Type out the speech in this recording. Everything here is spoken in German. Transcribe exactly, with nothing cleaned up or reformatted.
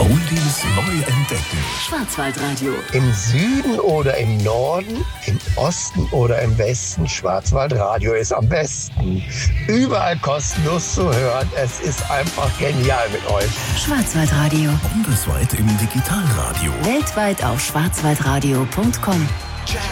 Oldies neu entdecken. Schwarzwaldradio. Im Süden oder im Norden, im Osten oder im Westen, Schwarzwaldradio ist am besten. Überall kostenlos zu hören. Es ist einfach genial mit euch. Schwarzwaldradio. Bundesweit im Digitalradio. Weltweit auf schwarzwaldradio punkt com.